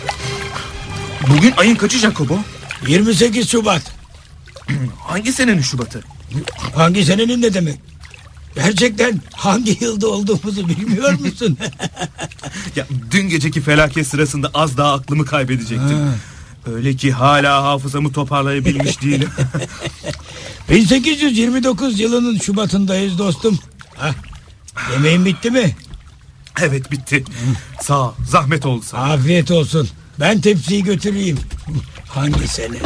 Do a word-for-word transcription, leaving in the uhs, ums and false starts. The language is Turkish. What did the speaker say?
Bugün ayın kaçı Jacobo? yirmi sekiz Şubat. Hangi senenin Şubat'ı? Hangi senenin ne demek? Gerçekten hangi yılda olduğumuzu bilmiyor musun? Ya dün geceki felaket sırasında az daha aklımı kaybedecektim. Ha. Öyle ki hala hafızamı toparlayabilmiş değilim. bin sekiz yüz yirmi dokuz yılının Şubat'ındayız dostum. Hah, yemeğin bitti mi? Evet, bitti. Sağ ol, zahmet oldu sana. Afiyet olsun. Ben tepsiyi götüreyim. Hangi sene?